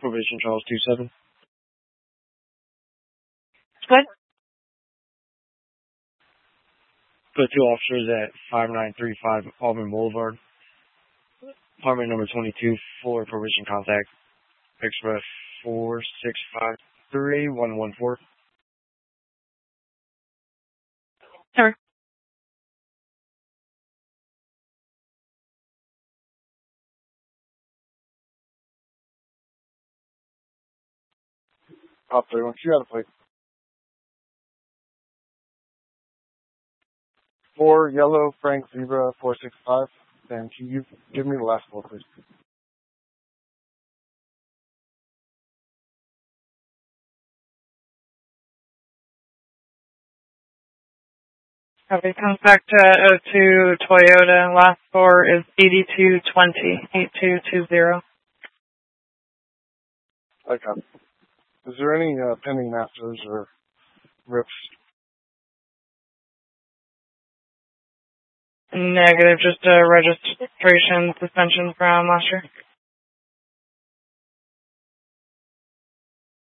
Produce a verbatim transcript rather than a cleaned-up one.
Probation Charles two seven. What? Put two officers at five nine three five Auburn Boulevard. Apartment number twenty-two for probation contact. Express four six five three one one four. Sir. Op three one, you got a plate. Four yellow Frank Zebra four six five. Then can you give me the last four, please? Okay, comes back to oh two Toyota. Last four is eighty-two twenty. eighty-two twenty. Okay. Is there any uh, pending masters or rips? Negative, just a registration suspension from last year.